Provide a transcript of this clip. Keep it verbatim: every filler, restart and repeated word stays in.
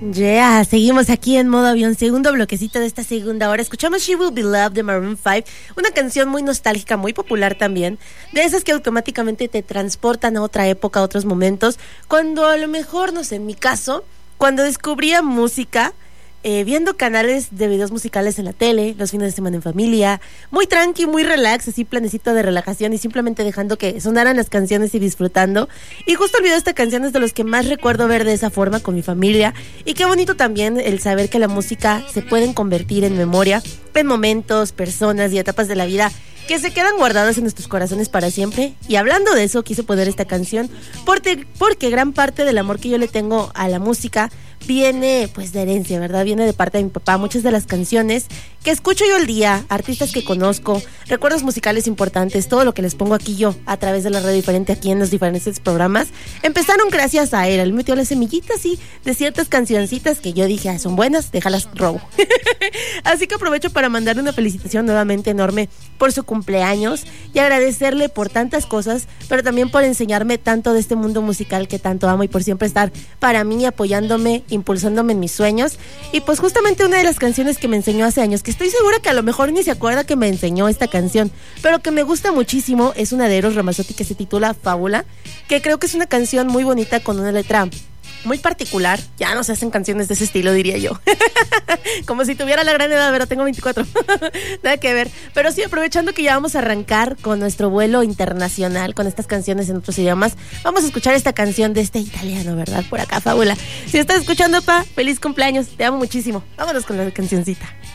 Ya, yeah, seguimos aquí en modo avión, segundo bloquecito de esta segunda hora. Escuchamos She Will Be Loved de Maroon five, una canción muy nostálgica, muy popular también, de esas que automáticamente te transportan a otra época, a otros momentos, cuando a lo mejor, no sé, en mi caso, cuando descubría música, Eh, viendo canales de videos musicales en la tele, los fines de semana en familia, muy tranqui, muy relax, así planecito de relajación y simplemente dejando que sonaran las canciones y disfrutando. Y justo el video de esta canción es de los que más recuerdo ver de esa forma con mi familia. Y qué bonito también el saber que la música se pueden convertir en memoria, en momentos, personas y etapas de la vida que se quedan guardadas en nuestros corazones para siempre. Y hablando de eso, quise poner esta canción porque, porque gran parte del amor que yo le tengo a la música viene pues de herencia, ¿verdad? Viene de parte de mi papá. Muchas de las canciones que escucho yo el día, artistas que conozco, recuerdos musicales importantes, todo lo que les pongo aquí yo a través de la radio diferente aquí en los diferentes programas, empezaron gracias a él. Él metió las semillitas así de ciertas cancioncitas que yo dije, ah, son buenas, déjalas robo. Así que aprovecho para mandarle una felicitación nuevamente enorme por su cumpleaños y agradecerle por tantas cosas, pero también por enseñarme tanto de este mundo musical que tanto amo y por siempre estar para mí, apoyándome, impulsándome en mis sueños. Y pues justamente una de las canciones que me enseñó hace años, que estoy segura que a lo mejor ni se acuerda que me enseñó esta canción, pero que me gusta muchísimo, es una de Eros Ramazzotti que se titula Fábula, que creo que es una canción muy bonita con una letra muy particular. Ya no se hacen canciones de ese estilo, diría yo. Como si tuviera la gran edad, pero tengo veinticuatro. Nada que ver. Pero sí, aprovechando que ya vamos a arrancar con nuestro vuelo internacional, con estas canciones en otros idiomas, vamos a escuchar esta canción de este italiano, ¿verdad? Por acá, Fábula. Si estás escuchando, pa, feliz cumpleaños. Te amo muchísimo. Vámonos con la cancioncita.